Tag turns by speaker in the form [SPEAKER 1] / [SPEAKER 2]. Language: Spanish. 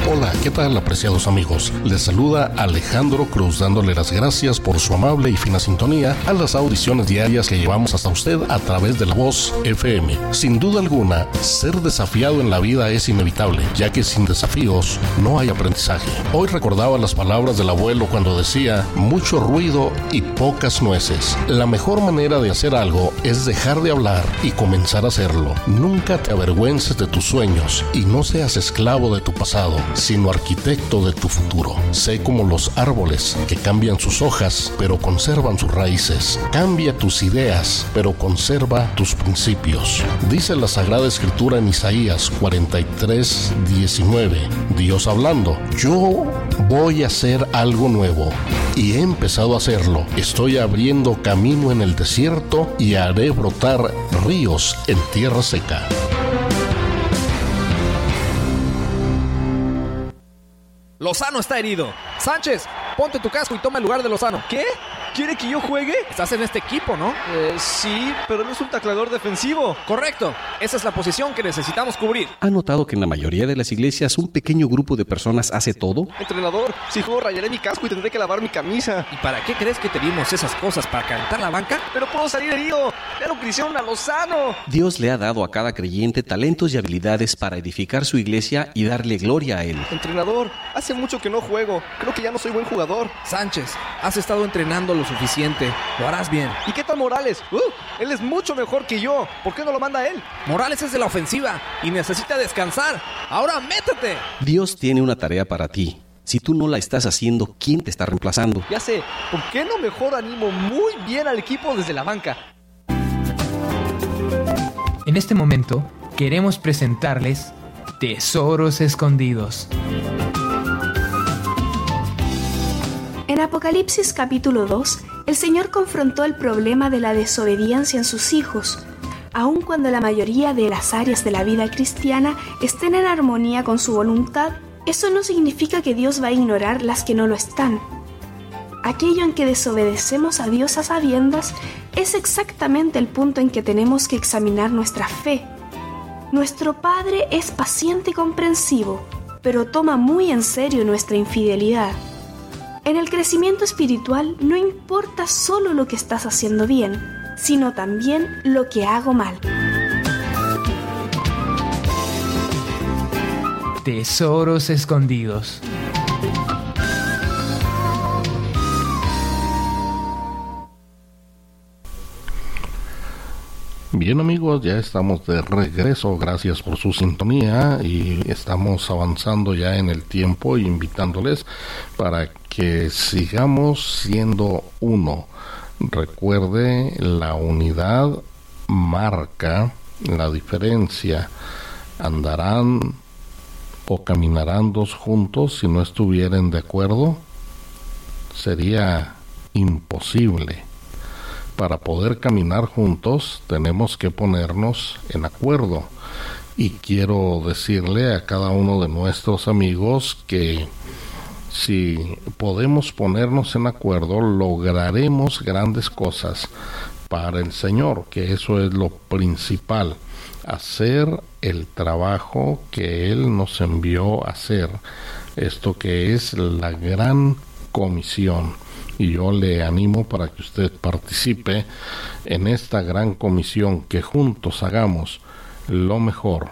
[SPEAKER 1] Hola, ¿qué tal, apreciados amigos? Les saluda Alejandro Cruz, dándole las gracias por su amable y fina sintonía a las audiciones diarias que llevamos hasta usted a través de La Voz FM. Sin duda alguna, ser desafiado en la vida es inevitable, ya que sin desafíos no hay aprendizaje. Hoy recordaba las palabras del abuelo cuando decía: mucho ruido y pocas nueces. La mejor manera de hacer algo es dejar de hablar y comenzar a hacerlo. Nunca te avergüences de tus sueños y no seas esclavo de tu pasado, sino arquitecto de tu futuro. Sé como los árboles que cambian sus hojas, pero conservan sus raíces. Cambia tus ideas, pero conserva tus principios. Dice la Sagrada Escritura en Isaías 43:19, Dios hablando: yo voy a hacer algo nuevo, y he empezado a hacerlo. Estoy abriendo camino en el desierto y haré brotar ríos en tierra seca.
[SPEAKER 2] Lozano está herido. Sánchez, ponte tu casco y toma el lugar de Lozano.
[SPEAKER 3] ¿Qué? ¿Quiere que yo juegue?
[SPEAKER 2] Estás en este equipo, ¿no?
[SPEAKER 3] Sí, pero no es un tacleador defensivo.
[SPEAKER 2] Correcto. Esa es la posición que necesitamos cubrir.
[SPEAKER 4] ¿Ha notado que en la mayoría de las iglesias un pequeño grupo de personas hace todo?
[SPEAKER 3] Entrenador, si juego rayaré mi casco y tendré que lavar mi camisa.
[SPEAKER 2] ¿Y para qué crees que te dimos esas cosas? ¿Para calentar la banca?
[SPEAKER 3] Pero puedo salir herido. Ya lo que hicieron a Lozano.
[SPEAKER 4] Dios le ha dado a cada creyente talentos y habilidades para edificar su iglesia y darle gloria a Él.
[SPEAKER 3] Entrenador, hace mucho que no juego. Creo que ya no soy buen jugador.
[SPEAKER 2] Sánchez, has estado entrenando lo suficiente. Lo harás bien.
[SPEAKER 3] ¿Y qué tal Morales? Él es mucho mejor que yo. ¿Por qué no lo manda él?
[SPEAKER 2] Morales es de la ofensiva y necesita descansar. ¡Ahora métete!
[SPEAKER 4] Dios tiene una tarea para ti. Si tú no la estás haciendo, ¿quién te está reemplazando?
[SPEAKER 3] Ya sé. ¿Por qué no mejor animo muy bien al equipo desde la banca?
[SPEAKER 5] En este momento, queremos presentarles Tesoros Escondidos.
[SPEAKER 6] En Apocalipsis capítulo 2, el Señor confrontó el problema de la desobediencia en sus hijos. Aun cuando la mayoría de las áreas de la vida cristiana estén en armonía con su voluntad, eso no significa que Dios va a ignorar las que no lo están. Aquello en que desobedecemos a Dios a sabiendas es exactamente el punto en que tenemos que examinar nuestra fe. Nuestro Padre es paciente y comprensivo, pero toma muy en serio nuestra infidelidad. En el crecimiento espiritual no importa solo lo que estás haciendo bien, sino también lo que hago mal.
[SPEAKER 5] Tesoros Escondidos.
[SPEAKER 1] Bien amigos, ya estamos de regreso, gracias por su sintonía y estamos avanzando ya en el tiempo, invitándoles para que sigamos siendo uno. Recuerde, la unidad marca la diferencia. ¿Andarán o caminarán dos juntos si no estuvieran de acuerdo? Sería imposible. Para poder caminar juntos tenemos que ponernos en acuerdo. Y quiero decirle a cada uno de nuestros amigos que si podemos ponernos en acuerdo, lograremos grandes cosas para el Señor, que eso es lo principal, hacer el trabajo que Él nos envió a hacer, esto que es la gran comisión. Y yo le animo para que usted participe en esta gran comisión, que juntos hagamos lo mejor